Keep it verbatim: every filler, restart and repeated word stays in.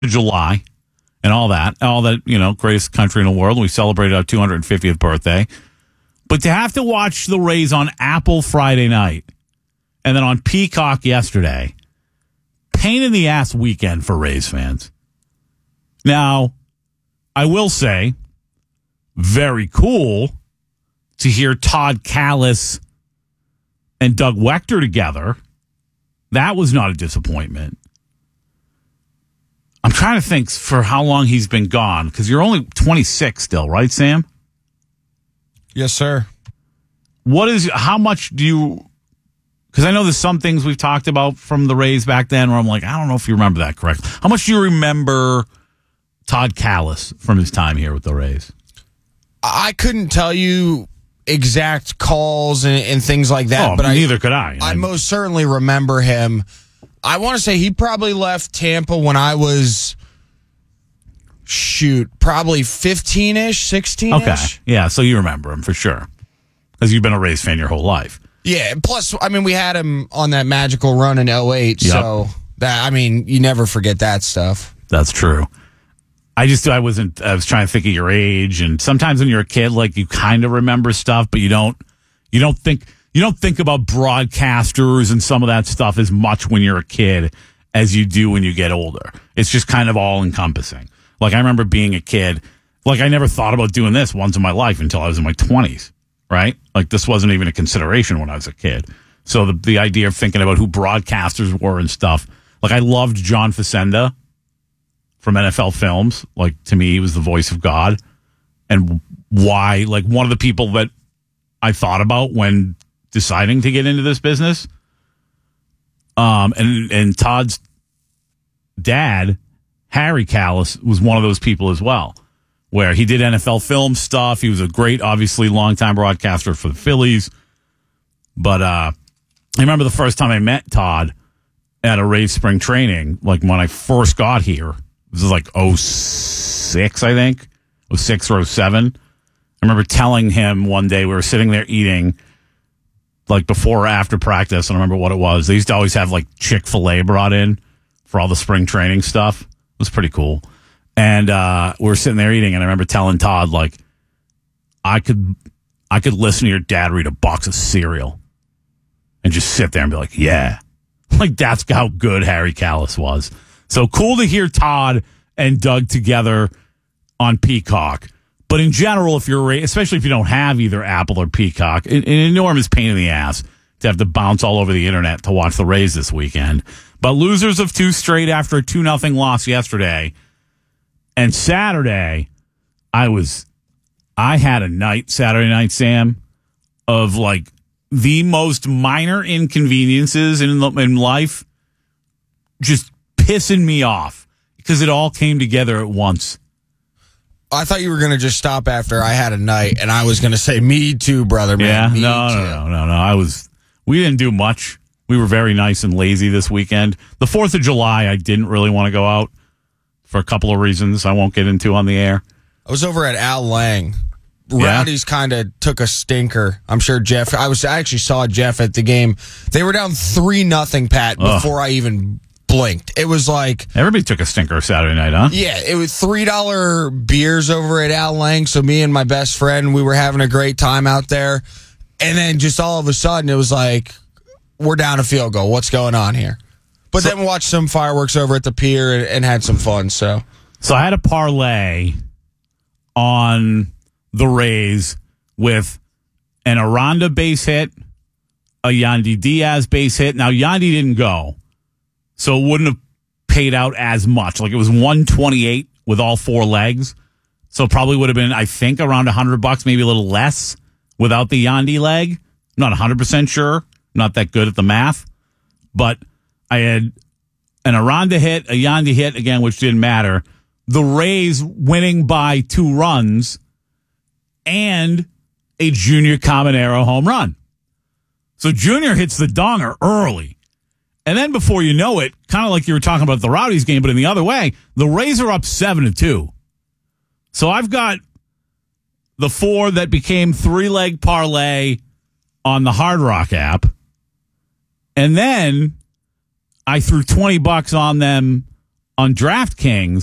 of July and all that, all that, you know, greatest country in the world. We celebrated our two hundred fiftieth birthday. But to have to watch the Rays on Apple Friday night and then on Peacock yesterday, pain in the ass weekend for Rays fans. Now, I will say, very cool to hear Todd Kalas and Doug Wechter together. That was not a disappointment. I'm trying to think for how long he's been gone, because you're only twenty-six still, right, Sam? Yes, sir. What is, how much do you, because I know there's some things we've talked about from the Rays back then where I'm like, I don't know if you remember that correctly. How much do you remember Todd Kalas from his time here with the Rays? I couldn't tell you exact calls and, and things like that, oh, but neither I, could I. I most certainly remember him. I want to say he probably left Tampa when I was, shoot, probably fifteen-ish, sixteen-ish. Okay, yeah, so you remember him for sure, because you've been a Rays fan your whole life. Yeah, plus, I mean, we had him on that magical run in oh eight, yep. So, that I mean, you never forget that stuff. That's true. I just, I wasn't, I was trying to think of your age, and sometimes when you're a kid, like, you kind of remember stuff, but you don't, you don't think, you don't think about broadcasters and some of that stuff as much when you're a kid as you do when you get older. It's just kind of all encompassing. Like, I remember being a kid, like, I never thought about doing this once in my life until I was in my twenties, right? Like, this wasn't even a consideration when I was a kid. So the, the idea of thinking about who broadcasters were and stuff, like, I loved John Facenda from N F L Films. Like, to me, he was the voice of God. And why, like, one of the people that I thought about when deciding to get into this business. Um, and, and Todd's dad, Harry Kalas, was one of those people as well, where he did N F L film stuff. He was a great, obviously, longtime broadcaster for the Phillies. But uh, I remember the first time I met Todd at a Rays spring training, like when I first got here. This was like oh six, I think. oh six or oh seven. I remember telling him one day, we were sitting there eating, like before or after practice. I don't remember what it was. They used to always have like Chick-fil-A brought in for all the spring training stuff. It was pretty cool. And uh, we were sitting there eating, and I remember telling Todd, like, I could, I could listen to your dad read a box of cereal and just sit there and be like, yeah. Like, that's how good Harry Kalas was. So cool to hear Todd and Doug together on Peacock. But in general, if you're, especially if you don't have either Apple or Peacock, an, an enormous pain in the ass to have to bounce all over the internet to watch the Rays this weekend. But losers of two straight after a two nothing loss yesterday. And Saturday, I was, I had a night, Saturday night, Sam, of like the most minor inconveniences in, in life just pissing me off because it all came together at once. I thought you were going to just stop after I had a night, and I was going to say, me too, brother, man. Yeah, me no, too. no, no, no, no. I was, we didn't do much. We were very nice and lazy this weekend. The fourth of July, I didn't really want to go out for a couple of reasons I won't get into on the air. I was over at Al Lang. Yeah? Rowdy's kind of took a stinker. I'm sure Jeff, I was I actually saw Jeff at the game. They were down three nothing, Pat, before Ugh. I even blinked. It was like, everybody took a stinker Saturday night, huh? Yeah, it was three dollar beers over at Al Lang. So me and my best friend, we were having a great time out there. And then just all of a sudden, it was like, we're down a field goal. What's going on here? But so, then we watched some fireworks over at the pier and, and had some fun. So, so I had a parlay on the Rays with an Aranda base hit, a Yandy Diaz base hit. Now, Yandy didn't go, so it wouldn't have paid out as much. Like, it was one twenty-eight with all four legs. So it probably would have been, I think, around one hundred bucks, maybe a little less without the Yandy leg. Not one hundred percent sure. Not that good at the math. But I had an Aranda hit, a Yandy hit, again, which didn't matter. The Rays winning by two runs and a Junior Caminero home run. So Junior hits the donger early. And then before you know it, kind of like you were talking about the Rowdies game, but in the other way, the Rays are up seven to two. So I've got the four that became three-leg parlay on the Hard Rock app. And then I threw twenty bucks on them on DraftKings,